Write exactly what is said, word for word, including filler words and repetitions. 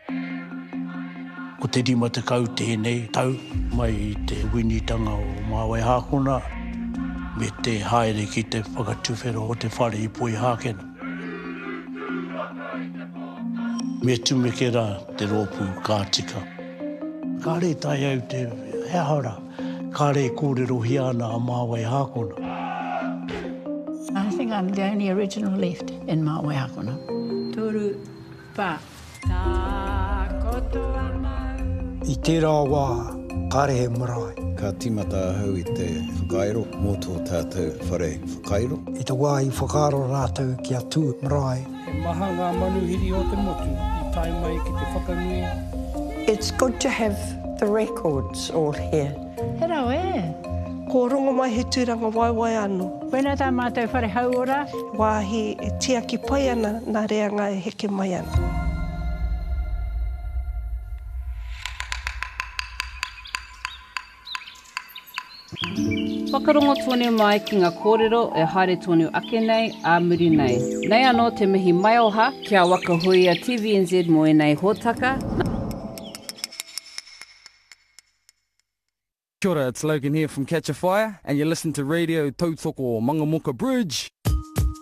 Ko te rima te kau tēnei tau mai i te winitanga o Māwai Hākona me te haere ki te whakatuwhero o te whare i Poi Hākena. Me tumekera te rōpū kātika. Kāre tai au te heahara, kāre kōrero hiana a Māwai Hākona. I think I'm the only original left in Māwai Hākona. Turu pā. Tā kotoa mau. I tērā wā, kāre he marae. Ka timata ahau i te whakairo, mō tō tātou whare whakairo. I te wā i whakaaro rātou ki a tū marae. He maha ngā manuhiri o te motu, i tai mai ki te whakanui. It's good to have the records all here. He rau e. Ko rongo mai he tūranga waiwai anō. Wena tā mātou whare hauora? Wāhi e tia ki pai ana, nā reanga e heke mai ana. Whakarongo tōne mai ki ngā kōrero e haere tōne ake nei, a muri nei. Nei anō te mihi mai oha, kia waka hui a T V N Z mo e nei hōtaka. Kia ora, it's Logan here from Catch a Fire, and you listen to Radio Tautoko Mangamoka Bridge.